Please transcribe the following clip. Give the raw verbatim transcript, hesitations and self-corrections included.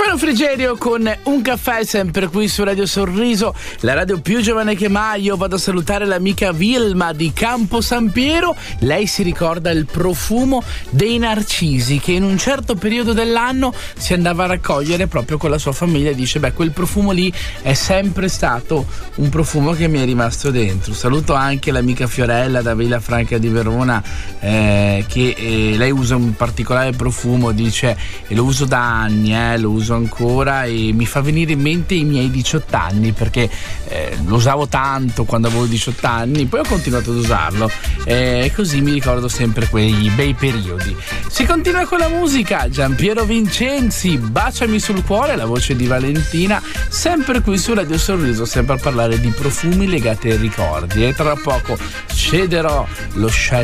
Stefano Frigerio con Un caffè, sempre qui su Radio Sorriso, la radio più giovane che mai. Io vado a salutare l'amica Vilma di Campo San Piero. Lei si ricorda il profumo dei narcisi che in un certo periodo dell'anno si andava a raccogliere proprio con la sua famiglia, e dice beh, quel profumo lì è sempre stato un profumo che mi è rimasto dentro. Saluto anche l'amica Fiorella da Villafranca di Verona, eh, che eh, lei usa un particolare profumo, dice, e lo uso da anni, eh, lo uso ancora e mi fa venire in mente i miei diciotto anni, perché eh, lo usavo tanto quando avevo diciotto anni, poi ho continuato ad usarlo e eh, così mi ricordo sempre quei bei periodi. Si continua con la musica. Giampiero Vincenzi, Baciami sul cuore, la voce di Valentina, sempre qui su Radio Sorriso, sempre a parlare di profumi legati ai ricordi, e tra poco cederò lo scelto